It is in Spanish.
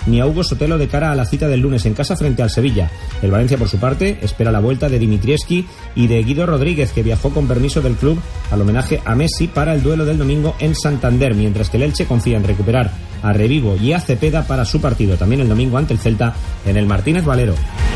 ni a Hugo Sotelo de cara a la cita del lunes en casa frente al Sevilla. El Valencia, por su parte, espera la vuelta de Dimitrievski y de Guido Rodríguez, que viajó con permiso del club al homenaje a Messi para el duelo del domingo en Santander, mientras que el Elche confía en recuperar a Revivo y a Cepeda para su partido también el domingo ante el Celta en el Martínez Valero.